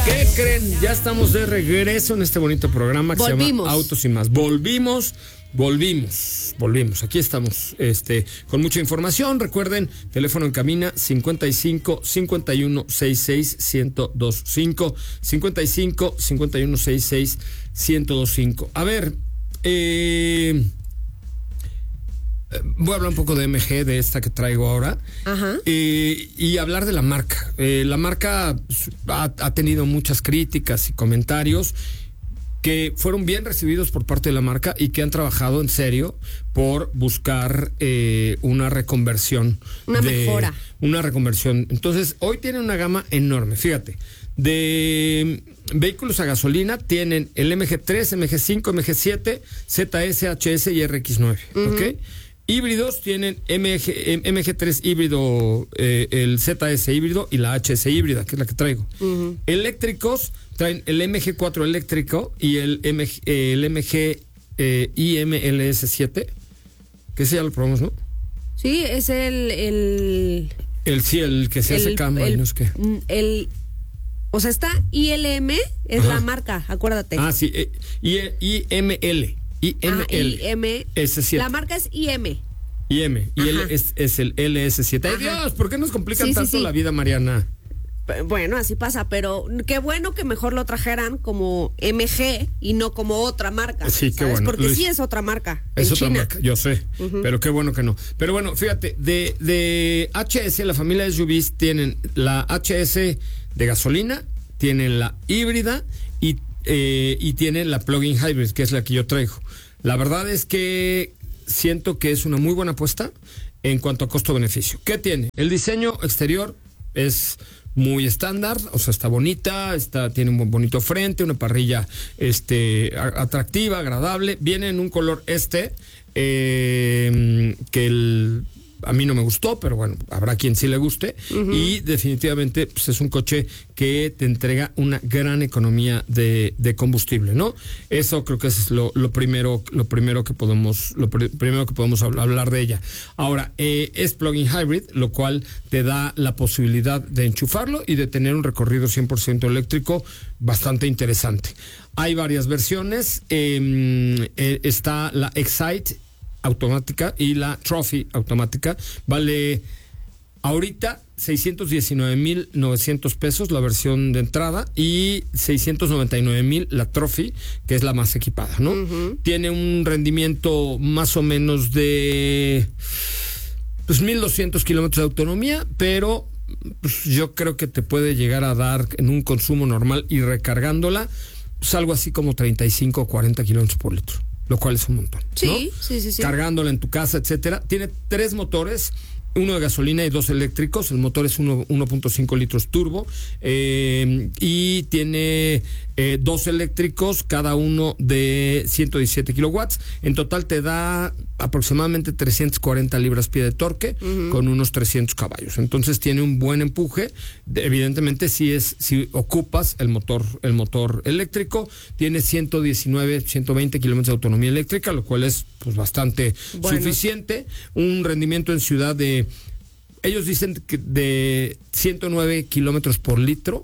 ¿Qué creen? Ya estamos de regreso en este bonito programa que se llama Autos y Más. Volvimos. Aquí estamos con mucha información. Recuerden, teléfono en cabina 55 51 66 1025 55 51 66 1025. A ver, voy a hablar un poco de MG, de esta que traigo ahora. Ajá. Y hablar de la marca. La marca ha tenido muchas críticas y comentarios que fueron bien recibidos por parte de la marca y que han trabajado en serio por buscar una reconversión. Mejora. Una reconversión. Entonces, hoy tienen una gama enorme. Fíjate, de vehículos a gasolina tienen el MG3, MG5, MG7, ZS, HS y RX9. ¿Ok? Híbridos tienen MG3 híbrido, el ZS híbrido y la HS híbrida, que es la que traigo. Eléctricos traen el MG4 eléctrico y el MG IMLS7, que ese ya lo probamos, ¿no? Sí, es el que se hace cama y no es que. O sea, está ILM, es la marca, acuérdate. Ah, sí, IML. S7. La marca es IM. Y el es el LS7. ¡Ay, Dios! ¿Por qué nos complican tanto la vida, Mariana? Bueno, así pasa, pero qué bueno que mejor lo trajeran como MG y no como otra marca. Sí, qué bueno. Porque sí es otra marca. Es otra marca, yo sé, pero qué bueno que no. Pero bueno, fíjate, de HS, la familia de SUVs tienen la HS de gasolina, tienen la híbrida y tienen la plug-in hybrid, que es la que yo traigo. La verdad es que siento que es una muy buena apuesta en cuanto a costo-beneficio. ¿Qué tiene? El diseño exterior es muy estándar, o sea, está bonita, tiene un bonito frente, una parrilla atractiva, agradable. Viene en un color que a mí no me gustó, pero bueno, habrá quien sí le guste. Y definitivamente pues, es un coche que te entrega una gran economía de combustible, ¿no? Eso creo que es lo primero que podemos hablar de ella. Ahora, es plug-in hybrid, lo cual te da la posibilidad de enchufarlo y de tener un recorrido 100% eléctrico bastante interesante. Hay varias versiones. Está la Excite automática y la Trophy automática. Vale ahorita 619,900 pesos la versión de entrada y 699,000 la Trophy, que es la más equipada, ¿no? Tiene un rendimiento más o menos de 1,200 kilómetros de autonomía, pero pues, yo creo que te puede llegar a dar en un consumo normal y recargándola pues, algo así como 35 o 40 kilómetros por litro, lo cual es un montón, ¿no? Sí. Cargándola en tu casa, etcétera. Tiene 3 motores, uno de gasolina y 2 eléctricos. El motor es 1.5 litros turbo y tiene 2 eléctricos, cada uno de 117 kilowatts. En total te da aproximadamente 340 libras-pie de torque con unos 300 caballos. Entonces tiene un buen empuje. Evidentemente si ocupas el motor eléctrico, tiene 120 kilómetros de autonomía eléctrica, lo cual es pues bastante suficiente. Un rendimiento en ciudad ellos dicen que de 109 kilómetros por litro.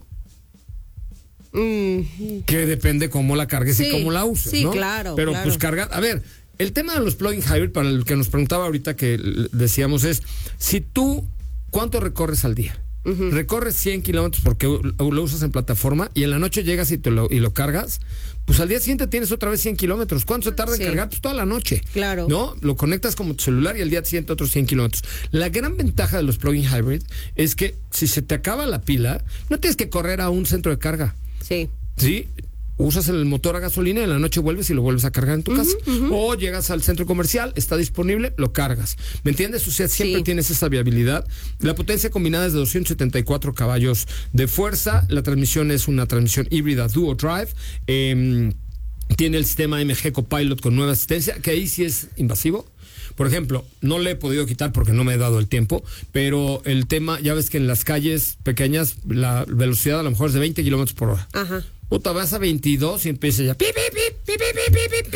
Que depende cómo la cargues y cómo la uses, ¿no? Claro. Pero pues cargar. A ver, el tema de los plug-in hybrid, para el que nos preguntaba ahorita que decíamos es, si tú, ¿cuánto recorres al día? Recorres 100 kilómetros porque lo usas en plataforma y en la noche llegas y lo cargas, pues al día siguiente tienes otra vez 100 kilómetros. ¿Cuánto se tarda en cargar? Pues toda la noche. Claro. ¿No? Lo conectas como tu celular y al día siguiente otros 100 kilómetros. La gran ventaja de los plug-in hybrid es que si se te acaba la pila, no tienes que correr a un centro de carga. Sí. Usas el motor a gasolina y en la noche vuelves y lo vuelves a cargar en tu casa. O llegas al centro comercial, está disponible, lo cargas. ¿Me entiendes? O sea, siempre tienes esa viabilidad. La potencia combinada es de 274 caballos de fuerza. La transmisión es una transmisión híbrida Duo Drive. Tiene el sistema MG Copilot con nueva asistencia, que ahí sí es invasivo. Por ejemplo, no le he podido quitar porque no me he dado el tiempo, pero el tema, ya ves que en las calles pequeñas la velocidad a lo mejor es de 20 kilómetros por hora. Puta, vas a 22 y empieza ya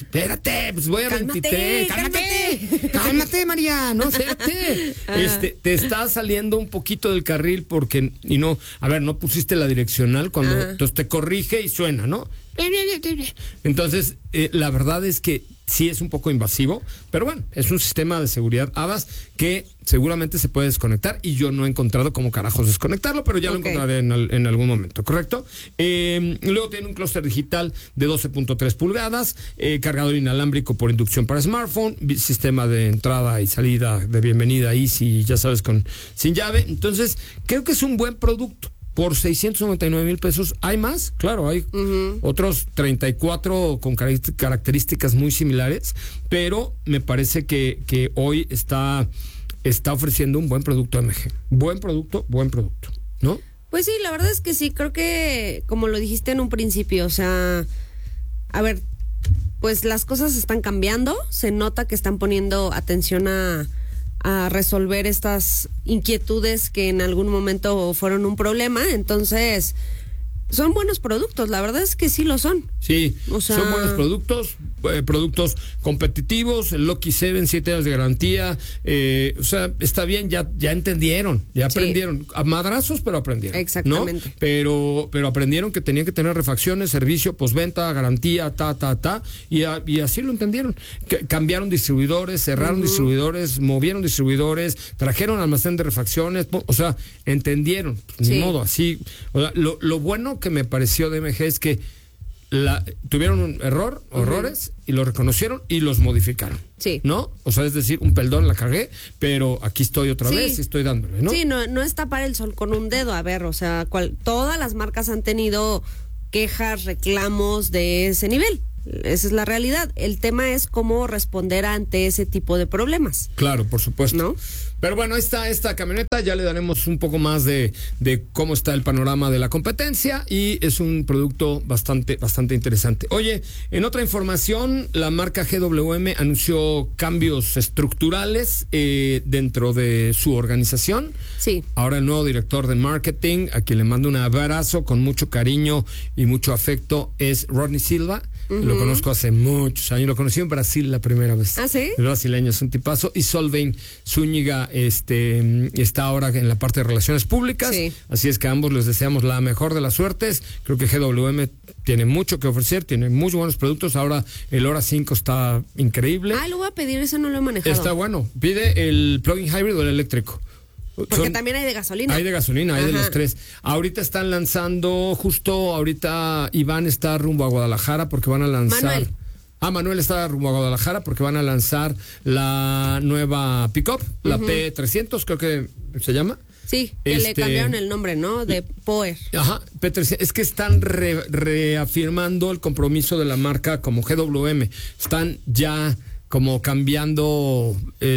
espérate, pues voy a 23. Cálmate, María, no, espérate. Te está saliendo un poquito del carril porque, no pusiste la direccional cuando, entonces te corrige y suena, ¿no? Entonces, la verdad es que sí es un poco invasivo, pero bueno, es un sistema de seguridad ADAS que seguramente se puede desconectar y yo no he encontrado cómo carajos desconectarlo, pero ya lo encontraré en algún momento, ¿correcto? Luego tiene un clúster digital de 12.3 pulgadas, cargador inalámbrico por inducción para smartphone, sistema de entrada y salida de bienvenida Easy, ya sabes, sin llave. Entonces, creo que es un buen producto. Por 699,000 pesos, ¿hay más? Claro, hay otros 34 con características muy similares, pero me parece que hoy está ofreciendo un buen producto MG. Buen producto, ¿no? Pues sí, la verdad es que sí, creo que como lo dijiste en un principio, o sea, a ver, pues las cosas están cambiando, se nota que están poniendo atención a resolver estas inquietudes que en algún momento fueron un problema, entonces son buenos productos, la verdad es que sí lo son. Sí, o sea, son buenos productos competitivos, el Lucky 7, 7 años de garantía, o sea, está bien, ya aprendieron, a madrazos, pero aprendieron. Exactamente. ¿No? Pero aprendieron que tenían que tener refacciones, servicio, postventa, garantía, y así lo entendieron. Cambiaron distribuidores, cerraron distribuidores, movieron distribuidores, trajeron almacén de refacciones, o sea, entendieron, ni modo, así. O sea, lo bueno que me pareció de MG es que tuvieron un errores, y lo reconocieron y los modificaron. Sí. ¿No? O sea, es decir, la cagué, pero aquí estoy otra vez y estoy dándole, ¿no? Sí, no es tapar el sol con un dedo. A ver, o sea, todas las marcas han tenido quejas, reclamos de ese nivel. Esa es la realidad. El tema es cómo responder ante ese tipo de problemas. Claro, por supuesto. ¿No? Pero bueno, esta camioneta ya le daremos un poco más de cómo está el panorama de la competencia y es un producto bastante interesante. Oye, en otra información, la marca GWM anunció cambios estructurales dentro de su organización. Sí. Ahora el nuevo director de marketing, a quien le mando un abrazo con mucho cariño y mucho afecto, es Rodney Silva. Lo conozco hace muchos años, lo conocí en Brasil la primera vez. ¿Ah, sí? El brasileño es un tipazo. Y Solveig Zúñiga está ahora en la parte de relaciones públicas. Sí. Así es que a ambos les deseamos la mejor de las suertes. Creo que GWM tiene mucho que ofrecer, tiene muy buenos productos. Ahora el Hora 5 está increíble. Lo voy a pedir, ese no lo he manejado. Está bueno. Pide el plug-in hybrid o el eléctrico. Porque también hay de gasolina. Hay de gasolina, hay de los tres. Ahorita están lanzando, ahorita Iván está rumbo a Guadalajara porque van a lanzar... Manuel está rumbo a Guadalajara porque van a lanzar la nueva pick-up, la P300, creo que se llama. Sí, que le cambiaron el nombre, ¿no? De Power. Ajá, P300. Es que están reafirmando el compromiso de la marca como GWM. Están ya como cambiando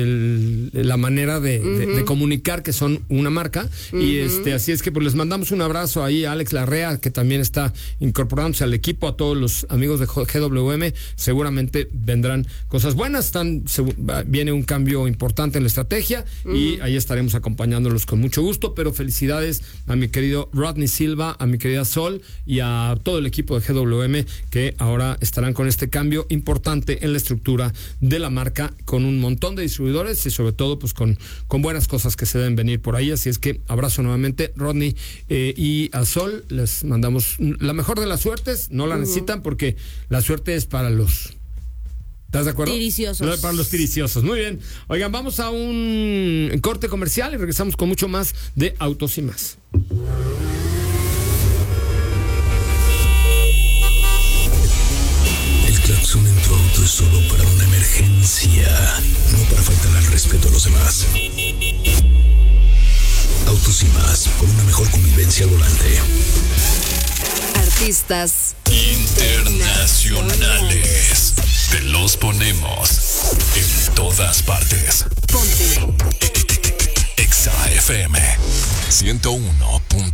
la manera de comunicar que son una marca y así es que pues les mandamos un abrazo ahí a Alex Larrea, que también está incorporándose al equipo, a todos los amigos de GWM. Seguramente vendrán cosas buenas, viene un cambio importante en la estrategia y ahí estaremos acompañándolos con mucho gusto, pero felicidades a mi querido Rodney Silva, a mi querida Sol y a todo el equipo de GWM que ahora estarán con este cambio importante en la estructura de la marca, con un montón de distribuidores y sobre todo pues con buenas cosas que se deben venir por ahí. Así es que abrazo nuevamente, Rodney, y a Sol les mandamos la mejor de las suertes. No la necesitan porque la suerte es para los... ¿Estás de acuerdo? Tiriciosos. No, para los tiriciosos. Muy bien. Oigan, vamos a un corte comercial y regresamos con mucho más de Autos y Más. Claxon en tu auto es solo para una emergencia, no para faltar al respeto a los demás. Autos y Más, por una mejor convivencia al volante. Artistas internacionales. Te los ponemos en todas partes. Ponte Exa FM 101.